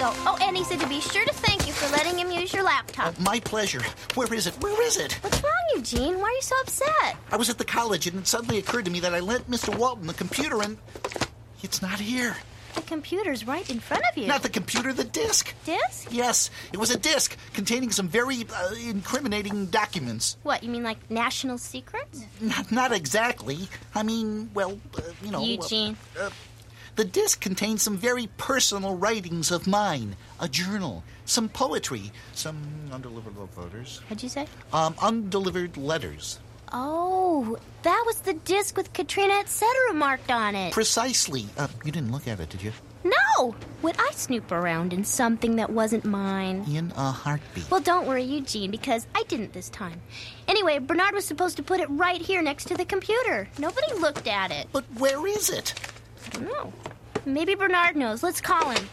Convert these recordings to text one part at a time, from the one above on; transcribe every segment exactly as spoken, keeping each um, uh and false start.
will. Oh, and he said to be sure to thank you for letting him use your laptop. Oh, my pleasure. Where is it? Where is it? What's wrong, Eugene? Why are you so upset? I was at the college, and it suddenly occurred to me that I lent Mister Walton the computer, and it's not here. The computer's right in front of you. Not the computer, the disk. Disc? Yes, it was a disk containing some very uh, incriminating documents. What, you mean like national secrets? Not, not exactly. I mean, well, uh, you know... Eugene. Uh, uh, the disk contains some very personal writings of mine. A journal, some poetry, some undelivered letters. What'd you say? Um, undelivered letters. Oh, that was the disc with Katrina et cetera marked on it. Precisely. Uh, you didn't look at it, did you? No! Would I snoop around in something that wasn't mine? In a heartbeat. Well, don't worry, Eugene, because I didn't this time. Anyway, Bernard was supposed to put it right here next to the computer. Nobody looked at it. But where is it? I don't know. Maybe Bernard knows. Let's call him.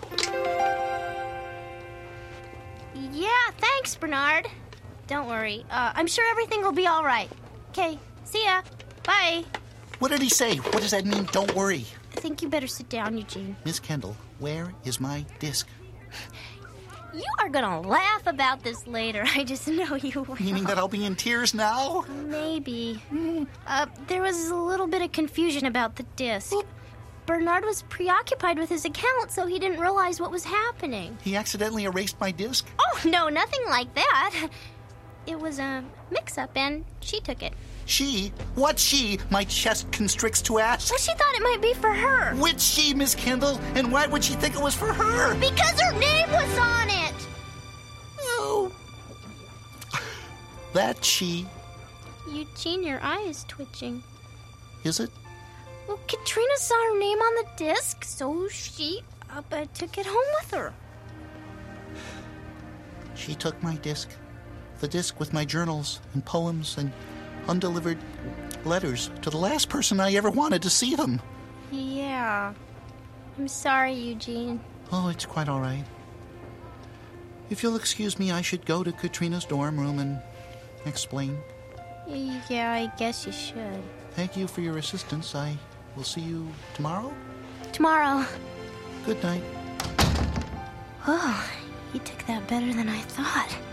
Yeah, thanks, Bernard. Don't worry. Uh, I'm sure everything will be all right. Okay, see ya. Bye. What did he say? What does that mean, don't worry? I think you better sit down, Eugene. Miss Kendall, where is my disc? You are gonna laugh about this later. I just know you will. You mean that I'll be in tears now? Maybe. Uh, there was a little bit of confusion about the disc. Bernard was preoccupied with his account, so he didn't realize what was happening. He accidentally erased my disc? Oh, no, nothing like that. It was a mix-up, and she took it. She? What she? My chest constricts to ask. Well, she thought it might be for her. Which she, Miss Kendall? And why would she think it was for her? Because her name was on it. Oh. That she. Eugene, your eye is twitching. Is it? Well, Katrina saw her name on the disc, so she uh, uh, took it home with her. She took my disc. The disc with my journals and poems and undelivered letters to the last person I ever wanted to see them. Yeah. I'm sorry, Eugene. Oh, it's quite all right. If you'll excuse me, I should go to Katrina's dorm room and explain. Yeah, I guess you should. Thank you for your assistance. I will see you tomorrow? Tomorrow. Good night. Oh, you took that better than I thought.